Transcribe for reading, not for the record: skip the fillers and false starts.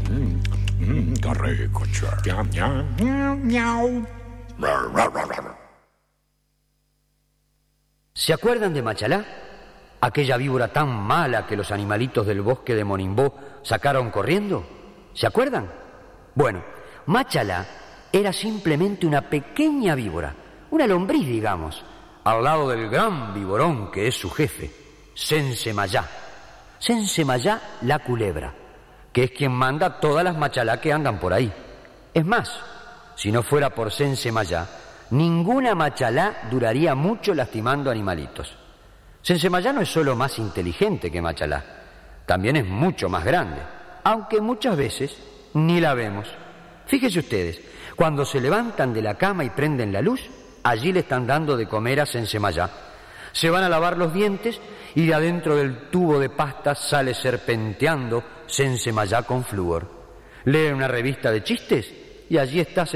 Qué rico, che. Miau. ¿Se acuerdan de Machalá? Aquella víbora tan mala que los animalitos del bosque de Monimbó sacaron corriendo. ¿Se acuerdan? Bueno, Machalá era simplemente una pequeña víbora, una lombriz, digamos, al lado del gran víborón que es su jefe, Sensemayá. Sensemayá la culebra, que es quien manda todas las machalá que andan por ahí. Es más, si no fuera por Sensemayá, ninguna machalá duraría mucho lastimando animalitos. Sensemayá no es solo más inteligente que Machalá, también es mucho más grande, aunque muchas veces ni la vemos. Fíjense ustedes, cuando se levantan de la cama y prenden la luz, allí le están dando de comer a Sensemayá. Se van a lavar los dientes y de adentro del tubo de pasta sale serpenteando Sensemayá con flúor. Leen una revista de chistes y allí está